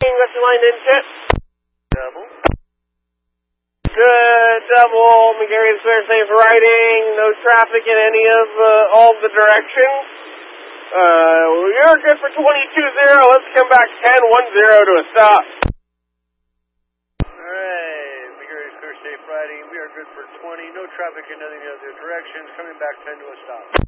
What's your line in, Chet? Double. Good, double. McGarry's clear, safe riding. No traffic in any of all the directions. You're good for 22-0. Let's come back 10-10 to a stop. Alright, McGarry's clear, safe riding. We are good for 20. No traffic in any other directions. Coming back 10 to a stop.